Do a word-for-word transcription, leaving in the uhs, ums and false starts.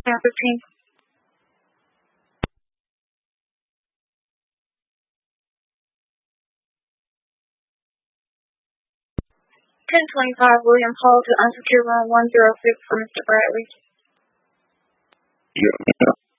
Yeah, fifteen. ten twenty-five, William Hall to unsecure room one zero six for Mister Bradley. Yeah.